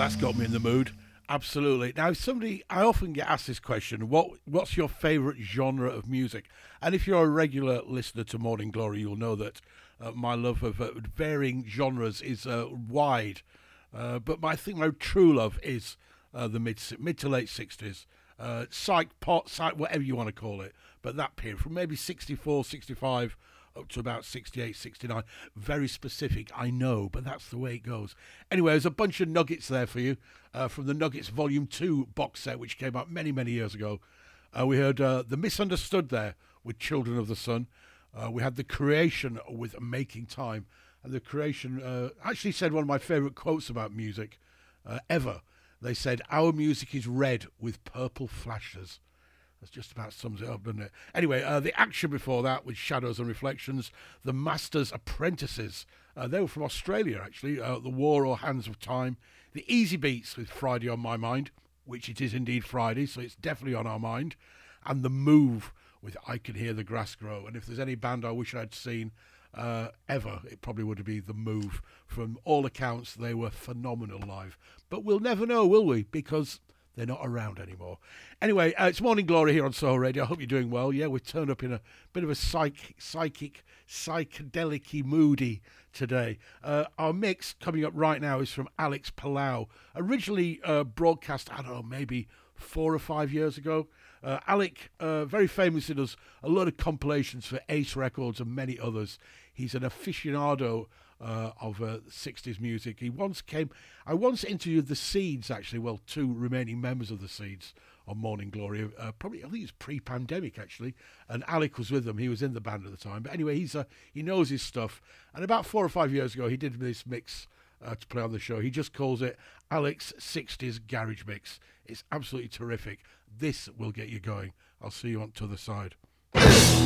That's got me in the mood. Absolutely. Now, I often get asked this question: what's your favourite genre of music? And if you're a regular listener to Morning Glory, you'll know that my love of varying genres is wide. I think my true love is the mid to late '60s, psych, pop, psych, whatever you want to call it. But that period, from maybe 64, 65 up to about 68, 69. Very specific, I know, but that's the way it goes. Anyway, there's a bunch of nuggets there for you from the Nuggets Volume 2 box set, which came out many, many years ago. We heard The Misunderstood there with Children of the Sun. We had The Creation with Making Time. And The Creation actually said one of my favourite quotes about music ever. They said, "Our music is red with purple flashes." That just about sums it up, doesn't it? Anyway, the action before that was Shadows and Reflections. The Masters Apprentices. They were from Australia, actually. The War or Hands of Time. The Easy Beats with Friday on My Mind, which it is indeed Friday, so it's definitely on our mind. And The Move with I Can Hear the Grass Grow. And if there's any band I wish I'd seen ever, it probably would be The Move. From all accounts, they were phenomenal live. But we'll never know, will we? Because they're not around anymore. Anyway, it's Morning Glory here on Soho Radio. I hope you're doing well. Yeah, we've turned up in a bit of a psychedelic-y moody today. Our mix coming up right now is from Alex Palau. Originally broadcast, I don't know, maybe 4 or 5 years ago. Alec, very famously, does a lot of compilations for Ace Records and many others. He's an aficionado of 60s music. I once interviewed the Seeds, actually, well, 2 remaining members of the Seeds on Morning Glory, probably, I think it's pre-pandemic, actually, and Alec was with them. He was in the band at the time. But anyway, he knows his stuff, and about 4 or 5 years ago, he did this mix to play on the show. He just calls it Alec's 60s Garage Mix. It's absolutely terrific. This will get you going. I'll see you on to the side.